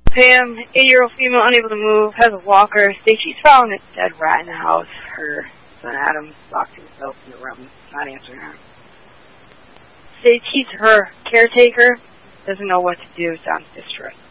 Pam, 8-year-old female, unable to move, has a walker. States she's found a dead rat in the house. Her son Adam locked himself in the room, not answering her. States he's her caretaker, doesn't know what to do, sounds distressed.